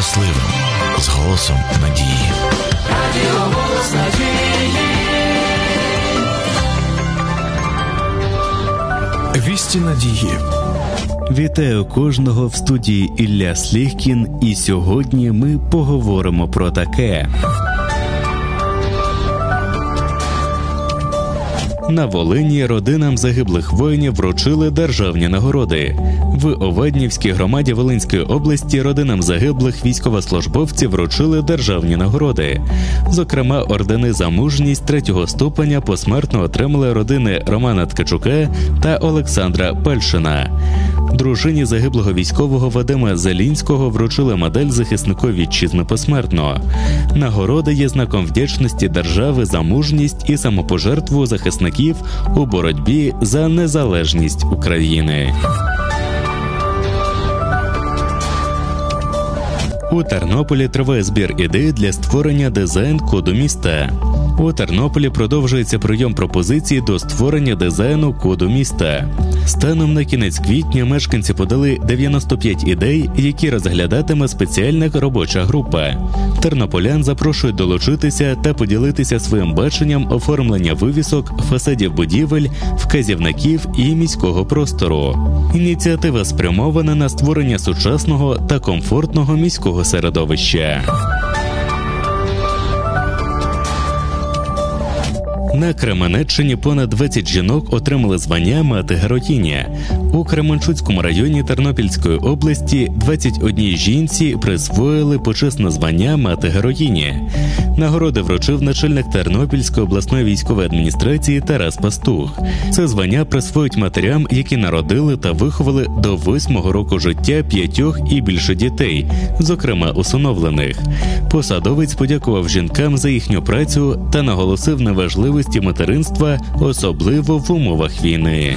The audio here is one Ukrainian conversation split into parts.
щасливим з голосом надії. Радіо «Голос надії». Вісті надії. Вітаю кожного в студії Ілля Сліхкін, і сьогодні ми поговоримо про таке. На Волині родинам загиблих воїнів вручили державні нагороди. В Оваднівській громаді Волинської області родинам загиблих військовослужбовців вручили державні нагороди. Зокрема, ордени за мужність 3-го ступеня посмертно отримали родини Романа Ткачука та Олександра Пельшина. Дружині загиблого військового Вадима Зелінського вручили медаль захиснику вітчизни посмертно. Нагорода є знаком вдячності держави за мужність і самопожертву захисників у боротьбі за незалежність України. У Тернополі триває збір ідей для створення дизайн-коду міста. У Тернополі продовжується прийом пропозицій до створення дизайну коду міста. Станом на кінець квітня мешканці подали 95 ідей, які розглядатиме спеціальна робоча група. Тернополян запрошують долучитися та поділитися своїм баченням оформлення вивісок, фасадів будівель, вказівників і міського простору. Ініціатива спрямована на створення сучасного та комфортного міського середовища. На Кременеччині понад 20 жінок отримали звання «Мати-героїня». У Кременчуцькому районі Тернопільської області 21 жінці присвоїли почесне звання «Мати-героїні». Нагороди вручив начальник Тернопільської обласної військової адміністрації Тарас Пастух. Це звання присвоюють матерям, які народили та виховали до 8-го року життя 5 і більше дітей, зокрема усиновлених. Посадовець подякував жінкам за їхню працю та наголосив на важливості материнства, особливо в умовах війни.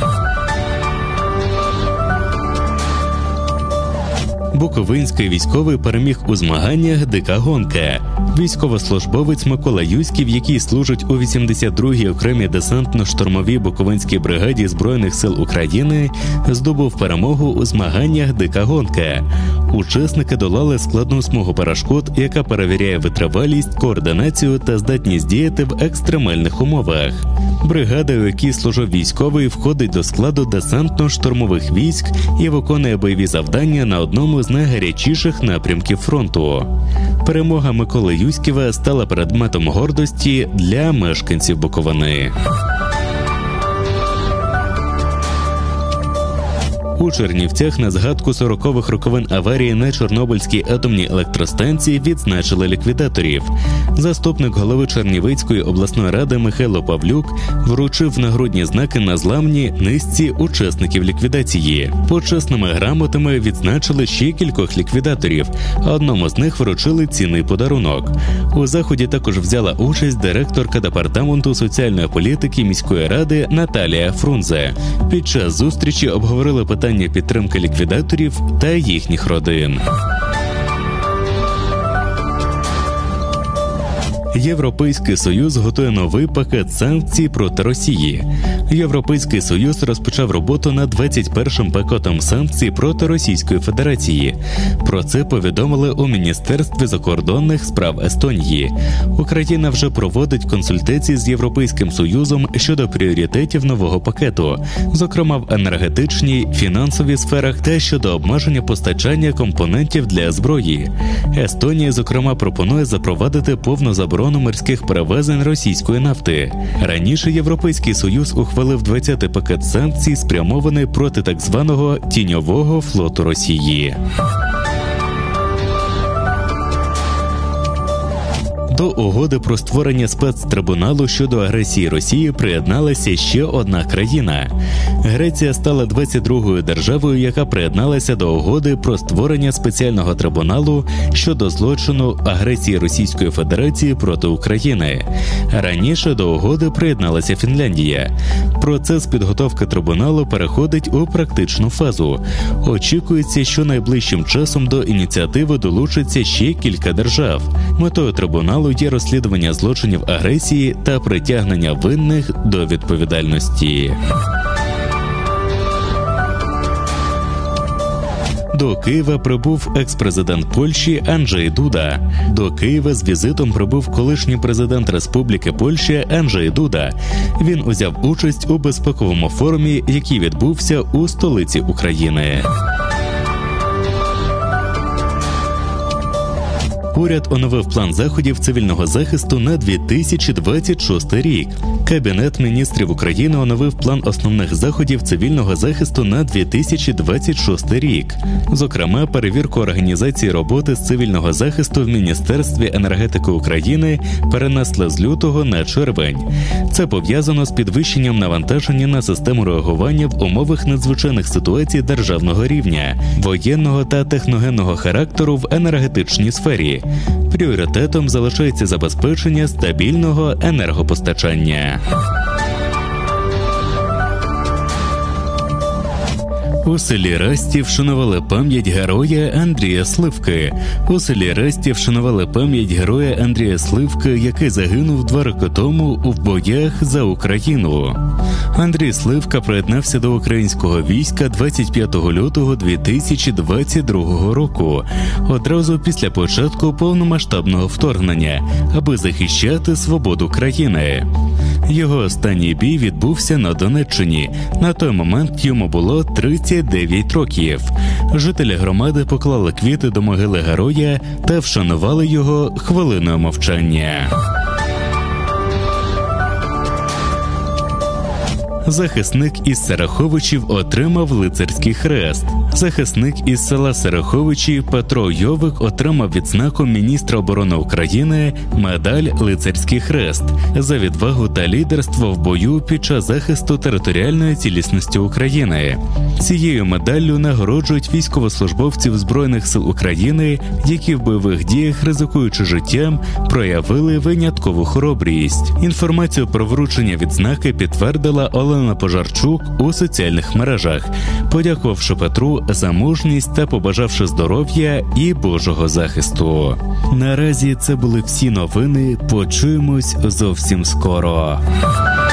Буковинський військовий переміг у змаганнях «Дика гонка». Військовослужбовець Микола Юськів, який служить у 82-й окремій десантно-штурмовій Буковинській бригаді Збройних сил України, здобув перемогу у змаганнях «Дика гонка». Учасники долали складну смугу перешкод, яка перевіряє витривалість, координацію та здатність діяти в екстремальних умовах. Бригада, у якій служив військовий, входить до складу десантно-штурмових військ і виконує бойові завдання на одному з найгарячіших напрямків фронту. Перемога Миколи Юськіва стала предметом гордості для мешканців Буковини. У Чернівцях на згадку 40-х роковин аварії на Чорнобильській атомній електростанції відзначили ліквідаторів. Заступник голови Чернівецької обласної ради Михайло Павлюк вручив нагрудні знаки на зламні низці учасників ліквідації. Почесними грамотами відзначили ще кількох ліквідаторів, а одному з них вручили цінний подарунок. У заході також взяла участь директорка департаменту соціальної політики міської ради Наталія Фрунзе. Під час зустрічі обговорили питання підтримки ліквідаторів та їхніх родин. Європейський Союз готує новий пакет санкцій проти Росії. Європейський Союз розпочав роботу над 21-м пакетом санкцій проти Російської Федерації. Про це повідомили у Міністерстві закордонних справ Естонії. Україна вже проводить консультації з Європейським Союзом щодо пріоритетів нового пакету, зокрема в енергетичній, фінансовій сферах та щодо обмеження постачання компонентів для зброї. Естонія, зокрема, пропонує запровадити повну заборону морських перевезень російської нафти. Раніше Європейський Союз ухвалив 20-й пакет санкцій, спрямований проти так званого «тіньового флоту Росії». До угоди про створення спецтрибуналу щодо агресії Росії приєдналася ще одна країна. Греція стала 22-ю державою, яка приєдналася до угоди про створення спеціального трибуналу щодо злочину агресії Російської Федерації проти України. Раніше до угоди приєдналася Фінляндія. Процес підготовки трибуналу переходить у практичну фазу. Очікується, що найближчим часом до ініціативи долучиться ще кілька держав. Метою трибуналу є розслідування злочинів агресії та притягнення винних до відповідальності. До Києва прибув екс-президент Польщі Анджей Дуда. До Києва з візитом прибув колишній президент Республіки Польща Анджей Дуда. Він узяв участь у безпековому форумі, який відбувся у столиці України. Уряд оновив план заходів цивільного захисту на 2026 рік. Кабінет міністрів України оновив план основних заходів цивільного захисту на 2026 рік. Зокрема, перевірку організації роботи з цивільного захисту в Міністерстві енергетики України перенесли з лютого на червень. Це пов'язано з підвищенням навантаження на систему реагування в умовах надзвичайних ситуацій державного рівня, воєнного та техногенного характеру в енергетичній сфері. Пріоритетом залишається забезпечення стабільного енергопостачання. У селі Расті вшанували пам'ять героя Андрія Сливки. У селі Расті вшанували пам'ять героя Андрія Сливки, який загинув 2 роки тому у боях за Україну. Андрій Сливка приєднався до українського війська 25 лютого 2022 року, одразу після початку повномасштабного вторгнення, аби захищати свободу країни. Його останній бій відбувся на Донеччині. На той момент йому було 39 років. Жителі громади поклали квіти до могили героя та вшанували його хвилиною мовчання. Захисник із Сераховичів отримав лицарський хрест. Захисник із села Сераховичі Петро Йовик отримав відзнаку міністра оборони України медаль «Лицарський хрест» за відвагу та лідерство в бою під час захисту територіальної цілісності України. Цією медаллю нагороджують військовослужбовців Збройних сил України, які в бойових діях, ризикуючи життям, проявили виняткову хоробрість. Інформацію про вручення відзнаки підтвердила Олена Пожарчук у соціальних мережах, подякувавши Петру за мужність та побажавши здоров'я і Божого захисту. Наразі це були всі новини. Почуємось зовсім скоро.